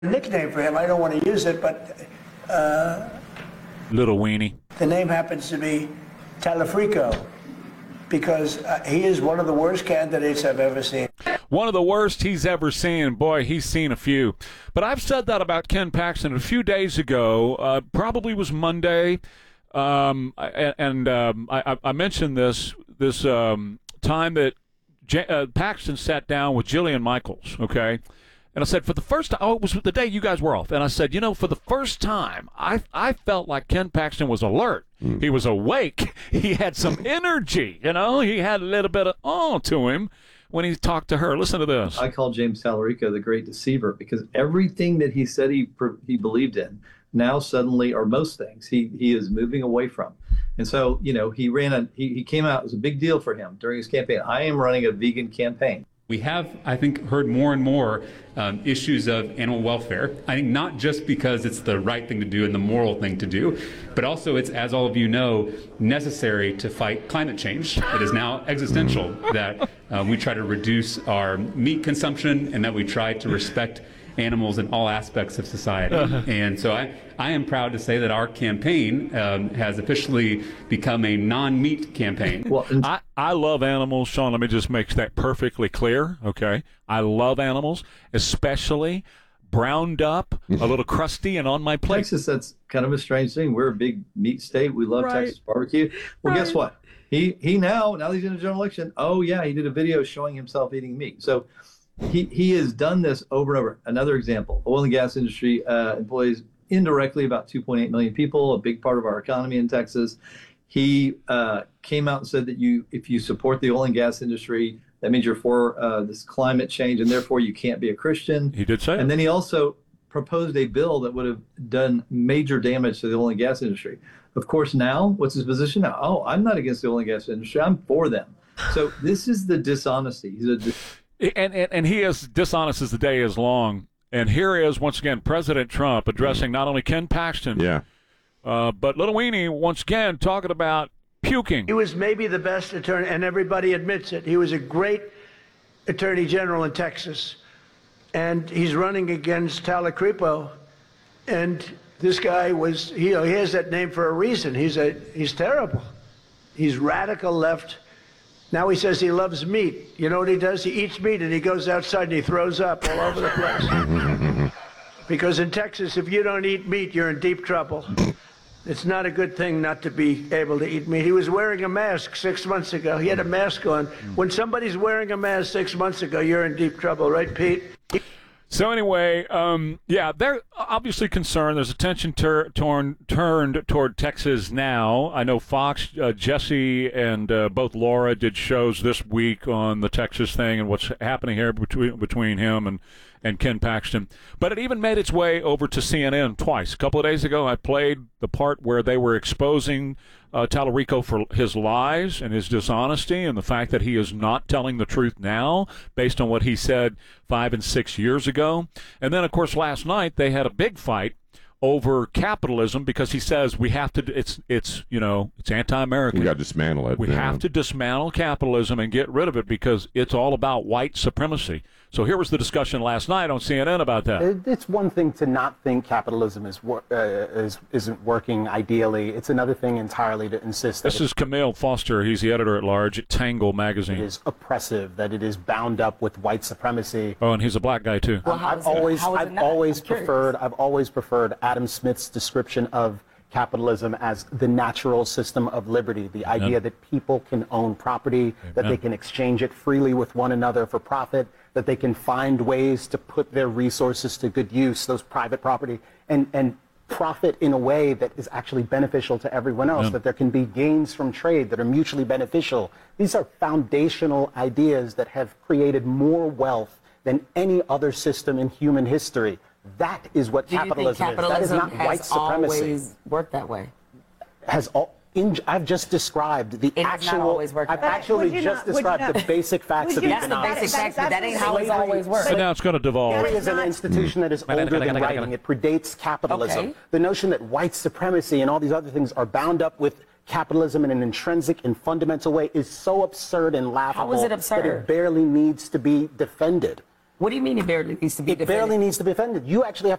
nickname for him. I don't want to use it, but Little Weenie. the name happens to be Talafrico because he is one of the worst candidates I've ever seen. One of the worst he's ever seen. Boy, he's seen a few. But I've said that about Ken Paxton a few days ago. Probably was Monday. I mentioned this time that Paxton sat down with Jillian Michaels, okay? And I said, for the first time, it was the day you guys were off. And I said, for the first time, I felt like Ken Paxton was alert. He was awake. He had some energy, He had a little bit of to him when he talked to her. Listen to this. I call James Talarico the great deceiver because everything that he said he believed in, now suddenly, or most things, he is moving away from. And so, he came out, it was a big deal for him during his campaign. I am running a vegan campaign. We have, I think, heard more and more issues of animal welfare. I think not just because it's the right thing to do and the moral thing to do, but also it's, as all of you know, necessary to fight climate change. It is now existential that we try to reduce our meat consumption and that we try to respect animals in all aspects of society. And so I am proud to say that our campaign has officially become a non-meat campaign. Well, I love animals, Sean. Let me just make that perfectly clear, okay? I love animals, especially browned up, a little crusty, and on my plate. Texas, that's kind of a strange thing. We're a big meat state. We love Texas barbecue. Well, guess what? He now that he's in a general election, he did a video showing himself eating meat. So he has done this over and over. Another example, oil and gas industry employs indirectly about 2.8 million people, a big part of our economy in Texas. He came out and said that if you support the oil and gas industry, that means you're for this climate change, and therefore you can't be a Christian. He did say And then he also proposed a bill that would have done major damage to the oil and gas industry. Of course, now, what's his position now? Oh, I'm not against the oil and gas industry. I'm for them. So this is the dishonesty. And he is dishonest as the day is long. And here is, once again, President Trump addressing not only Ken Paxton, but Little Weenie, once again, talking about puking. He was maybe the best attorney, and everybody admits it. He was a great attorney general in Texas. And he's running against Talacrepo. And this guy was, he has that name for a reason. He's terrible. He's radical left. Now he says he loves meat. You know what he does? He eats meat and he goes outside and he throws up all over the place. Because in Texas, if you don't eat meat, you're in deep trouble. It's not a good thing not to be able to eat meat. He was wearing a mask 6 months ago. He had a mask on. When somebody's wearing a mask 6 months ago, you're in deep trouble, right, Pete? So anyway, they're obviously concerned. There's attention turned toward Texas now. I know Fox, Jesse, and both Laura did shows this week on the Texas thing and what's happening here between him and Ken Paxton. But it even made its way over to CNN twice. A couple of days ago, I played the part where they were exposing Talarico for his lies and his dishonesty and the fact that he is not telling the truth now based on what he said 5 and 6 years ago. And then, of course, last night they had a big fight over capitalism because he says we have to, it's anti-American. We got to dismantle it. We have to dismantle capitalism and get rid of it because it's all about white supremacy. So here was the discussion last night on CNN about that. It's one thing to not think capitalism isn't working ideally. It's another thing entirely to insist that this is Camille Foster. He's the editor-at-large at Tangle magazine. It is oppressive, that it is bound up with white supremacy. Oh, and he's a black guy too. Well, I've always preferred Adam Smith's description of capitalism as the natural system of liberty, the idea that people can own property, that they can exchange it freely with one another for profit, that they can find ways to put their resources to good use, those private property, and profit in a way that is actually beneficial to everyone else, that there can be gains from trade that are mutually beneficial. These are foundational ideas that have created more wealth than any other system in human history. That is what capitalism is. That is not white supremacy. Always worked that way. I've just described the actual. I've actually just described the basic facts of economics. That's the basic facts, but that ain't how it's always worked. So now it's going to devolve. Slavery is an institution that is older than writing. It predates capitalism. Okay. The notion that white supremacy and all these other things are bound up with capitalism in an intrinsic and fundamental way is so absurd and laughable How is it absurd? that it barely needs to be defended. What do you mean it barely needs to be It defended? barely needs to be defended. You actually have